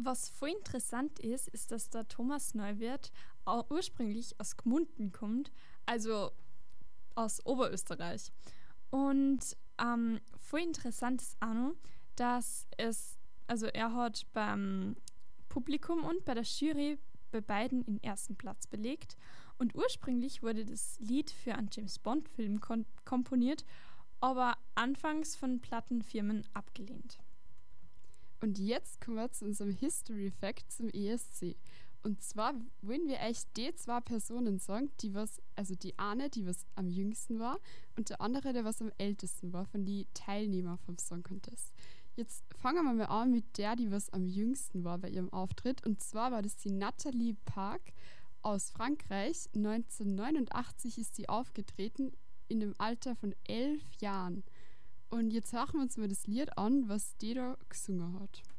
Was voll interessant ist, dass der Thomas Neuwirth ursprünglich aus Gmunden kommt, also aus Oberösterreich. Und voll interessant ist auch noch, also er hat beim Publikum und bei der Jury bei beiden den ersten Platz belegt. Und ursprünglich wurde das Lied für einen James-Bond-Film komponiert, aber anfangs von Plattenfirmen abgelehnt. Und jetzt kommen wir zu unserem History Fact zum ESC. Und zwar wollen wir euch die zwei Personen sagen, also die eine, die was am jüngsten war und der andere, der was am ältesten war, von den Teilnehmern vom Song Contest. Jetzt fangen wir mal an mit der, die was am jüngsten war bei ihrem Auftritt. Und zwar war das die Natalie Park aus Frankreich. 1989 ist sie aufgetreten in dem Alter von 11 Jahren. Und jetzt hören wir uns mal das Lied an, was die da gesungen hat.